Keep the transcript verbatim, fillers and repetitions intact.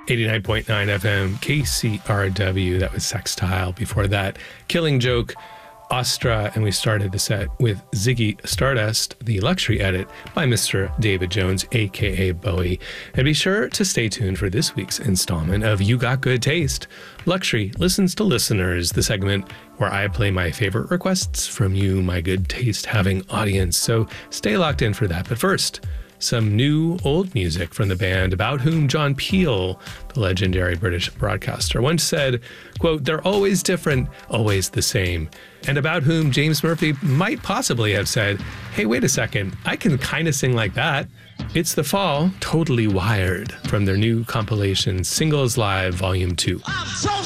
eighty-nine point nine F M, K C R W. That was Sextile. Before that, Killing Joke, Astra, and we started the set with Ziggy Stardust, the luxury edit by Mister David Jones, aka Bowie. And be sure to stay tuned for this week's installment of You Got Good Taste. Luxury listens to listeners, the segment where I play my favorite requests from you, my good taste having audience. So stay locked in for that. But first, some new old music from the band about whom John Peel, the legendary British broadcaster, once said, quote, "They're always different, always the same," and about whom James Murphy might possibly have said, "Hey, wait a second, I can kind of sing like that." It's The Fall, Totally Wired, from their new compilation Singles Live Volume two. I'm so